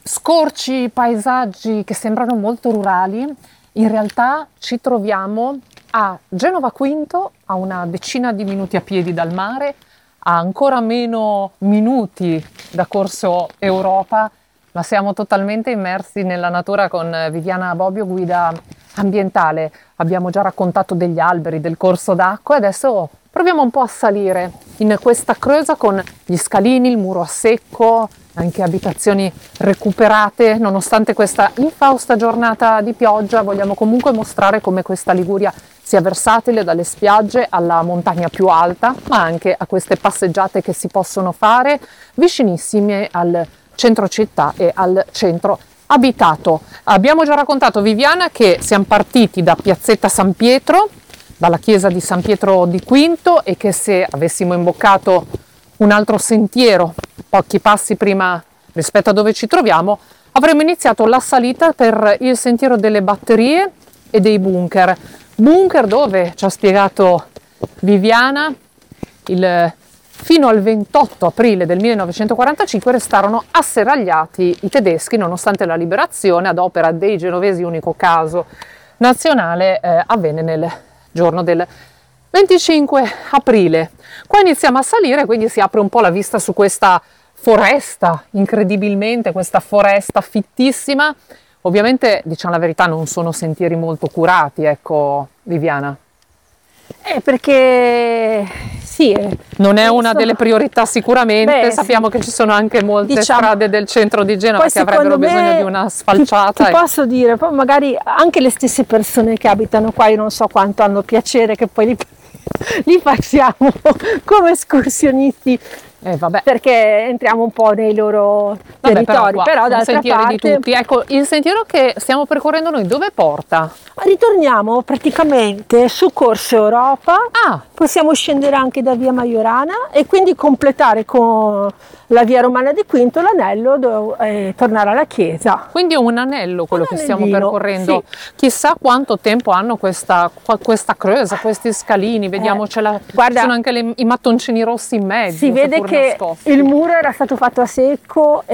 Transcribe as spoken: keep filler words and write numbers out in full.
scorci paesaggi che sembrano molto rurali, in realtà ci troviamo a Genova Quinto, a una decina di minuti a piedi dal mare, a ancora meno minuti da Corso Europa, ma siamo totalmente immersi nella natura con Viviana Bobbio, guida ambientale. Abbiamo già raccontato degli alberi, del corso d'acqua e adesso proviamo un po' a salire in questa creusa con gli scalini, il muro a secco, anche abitazioni recuperate. Nonostante questa infausta giornata di pioggia, vogliamo comunque mostrare come questa Liguria sia versatile, dalle spiagge alla montagna più alta, ma anche a queste passeggiate che si possono fare vicinissime al centro città e al centro abitato. Abbiamo già raccontato, Viviana, che siamo partiti da Piazzetta San Pietro, dalla chiesa di San Pietro di Quinto, e che se avessimo imboccato un altro sentiero pochi passi prima rispetto a dove ci troviamo, avremmo iniziato la salita per il sentiero delle batterie e dei bunker. Bunker dove, ci ha spiegato Viviana, il, fino al ventotto aprile del millenovecentoquarantacinque restarono asserragliati i tedeschi, nonostante la liberazione ad opera dei genovesi, unico caso nazionale, eh, avvenne nel giorno del venticinque aprile. Qua iniziamo a salire, quindi si apre un po' la vista su questa foresta, incredibilmente, questa foresta fittissima. Ovviamente, diciamo la verità, non sono sentieri molto curati, ecco, Viviana. Eh, perché sì, eh, non è una delle priorità sicuramente. Beh, sappiamo sì, che ci sono anche molte diciamo, strade del centro di Genova che avrebbero me, bisogno di una sfalciata. Ti, ti posso dire, poi magari anche le stesse persone che abitano qua, io non so quanto hanno piacere che poi li, li passiamo come escursionisti. Eh, vabbè. Perché entriamo un po' nei loro vabbè, territori, però, però d'altra parte di tutti. Ecco, il sentiero che stiamo percorrendo noi dove porta? Ritorniamo praticamente su Corso Europa, ah. possiamo scendere anche da via Maiorana e quindi completare con la via Romana di Quinto l'anello e tornare alla chiesa. Quindi è un anello quello un che stiamo percorrendo. Sì. Chissà quanto tempo hanno questa, questa creusa, questi scalini, vediamo, eh, la, guarda, ci sono anche le, i mattoncini rossi in mezzo. Si vede che nascosti. Il muro era stato fatto a secco